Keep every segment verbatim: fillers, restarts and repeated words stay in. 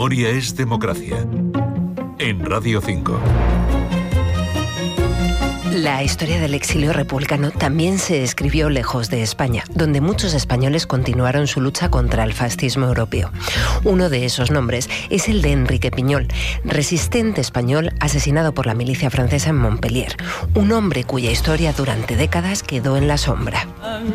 Memoria es democracia. En Radio cinco. La historia del exilio republicano también se escribió lejos de España, donde muchos españoles continuaron su lucha contra el fascismo europeo. Uno de esos nombres es el de Enrique Piñol, resistente español asesinado por la milicia francesa en Montpellier, un hombre cuya historia durante décadas quedó en la sombra.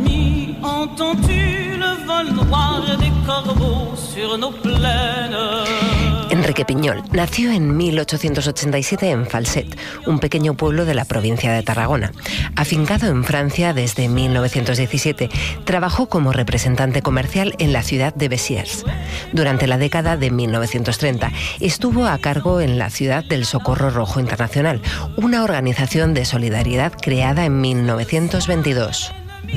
Enrique Piñol nació en mil ochocientos ochenta y siete en Falset, un pequeño pueblo de la provincia de Tarragona. Afincado en Francia desde mil novecientos diecisiete, trabajó como representante comercial en la ciudad de Béziers. Durante la década de mil novecientos treinta, estuvo a cargo en la ciudad del Socorro Rojo Internacional, una organización de solidaridad creada en mil novecientos veintidós.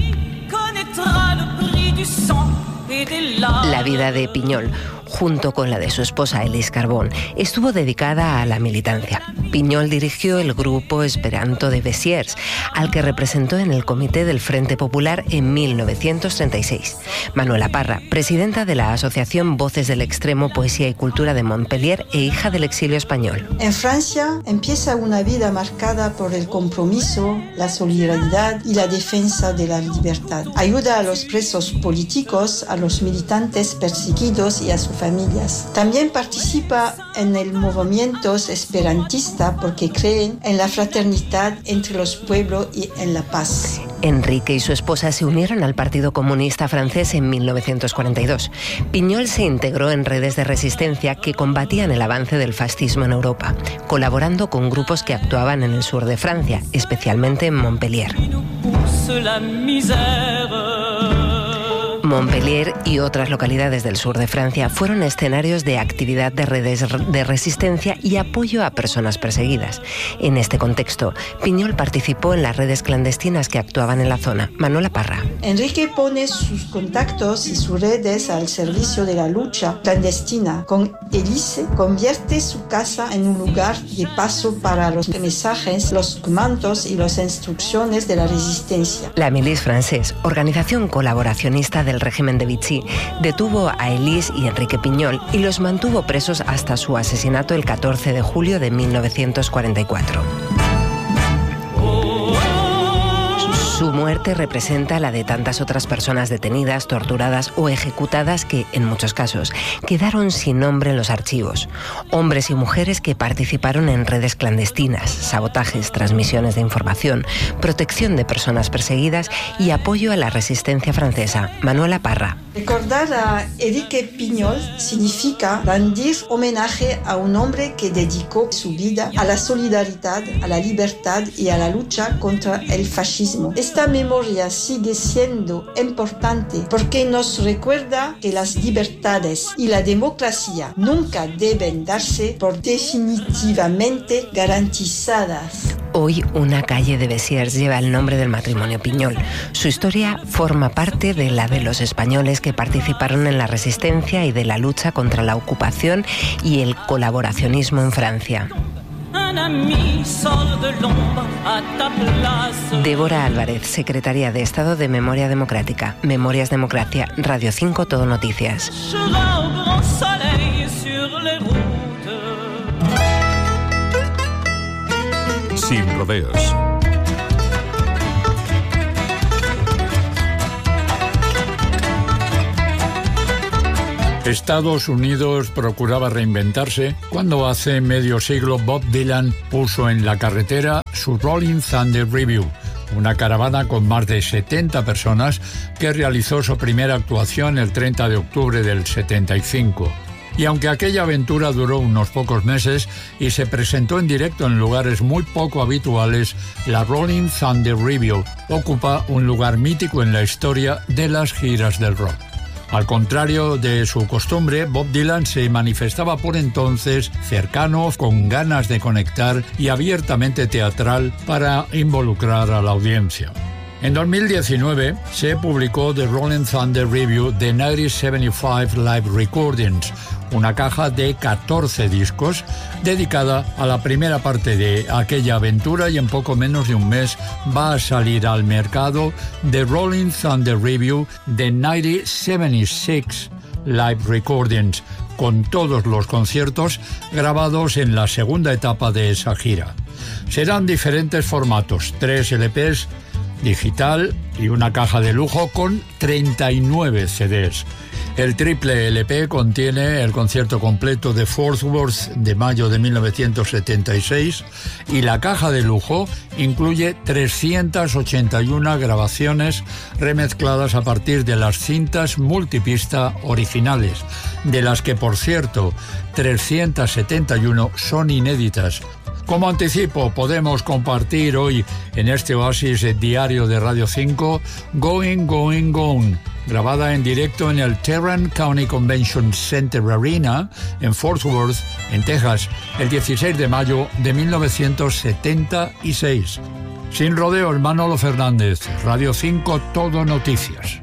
La vida de Piñol, junto con la de su esposa Elis Carbón, estuvo dedicada a la militancia. Piñol dirigió el grupo Esperanto de Béziers, al que representó en el Comité del Frente Popular en mil novecientos treinta y seis. Manuela Parra, presidenta de la Asociación Voces del Extremo, Poesía y Cultura de Montpellier e hija del exilio español. En Francia empieza una vida marcada por el compromiso, la solidaridad y la defensa de la libertad. Ayuda a los presos políticos, a los militantes perseguidos y a sus familias. También participa en el movimiento esperantista porque creen en la fraternidad entre los pueblos y en la paz. Enrique y su esposa se unieron al Partido Comunista Francés en mil novecientos cuarenta y dos. Piñol se integró en redes de resistencia que combatían el avance del fascismo en Europa, colaborando con grupos que actuaban en el sur de Francia, especialmente en Montpellier. Montpellier y otras localidades del sur de Francia fueron escenarios de actividad de redes de resistencia y apoyo a personas perseguidas. En este contexto, Piñol participó en las redes clandestinas que actuaban en la zona. Manuela Parra. Enrique pone sus contactos y sus redes al servicio de la lucha clandestina. Con Elise convierte su casa en un lugar de paso para los mensajes, los comandos y las instrucciones de la resistencia. La Milice Française, organización colaboracionista del régimen de Vichy, detuvo a Elise y Enrique Piñol y los mantuvo presos hasta su asesinato el catorce de julio de mil novecientos cuarenta y cuatro. Su muerte representa la de tantas otras personas detenidas, torturadas o ejecutadas que, en muchos casos, quedaron sin nombre en los archivos. Hombres y mujeres que participaron en redes clandestinas, sabotajes, transmisiones de información, protección de personas perseguidas y apoyo a la resistencia francesa. Manuela Parra. Recordar a Enrique Piñol significa rendir homenaje a un hombre que dedicó su vida a la solidaridad, a la libertad y a la lucha contra el fascismo. Esta memoria sigue siendo importante porque nos recuerda que las libertades y la democracia nunca deben darse por definitivamente garantizadas. Hoy una calle de Béziers lleva el nombre del matrimonio Piñol. Su historia forma parte de la de los españoles que participaron en la resistencia y de la lucha contra la ocupación y el colaboracionismo en Francia. Débora Álvarez, secretaria de Estado de Memoria Democrática. Memorias Democracia, Radio cinco, Todo Noticias. Sin rodeos. Estados Unidos procuraba reinventarse cuando hace medio siglo Bob Dylan puso en la carretera su Rolling Thunder Revue, una caravana con más de setenta personas que realizó su primera actuación el treinta de octubre del setenta y cinco. Y aunque aquella aventura duró unos pocos meses y se presentó en directo en lugares muy poco habituales, la Rolling Thunder Revue ocupa un lugar mítico en la historia de las giras del rock. Al contrario de su costumbre, Bob Dylan se manifestaba por entonces cercano, con ganas de conectar y abiertamente teatral para involucrar a la audiencia. En dos mil diecinueve se publicó The Rolling Thunder Revue de mil novecientos setenta y cinco Live Recordings, una caja de catorce discos dedicada a la primera parte de aquella aventura, y en poco menos de un mes va a salir al mercado The Rolling Thunder Revue de mil novecientos setenta y seis, Live Recordings, con todos los conciertos grabados en la segunda etapa de esa gira. Serán diferentes formatos, tres L Pes, digital y una caja de lujo con treinta y nueve C Ds. El triple L P contiene el concierto completo de Fort Worth de mayo de mil novecientos setenta y seis y la caja de lujo incluye trescientas ochenta y una grabaciones remezcladas a partir de las cintas multipista originales, de las que, por cierto, trescientas setenta y uno son inéditas. Como anticipo, podemos compartir hoy en este oasis diario de Radio cinco Going, Going, Gone, grabada en directo en el Tarrant County Convention Center Arena en Fort Worth, en Texas, el dieciséis de mayo de mil novecientos setenta y seis. Sin rodeos, Manolo Fernández, Radio cinco, Todo Noticias.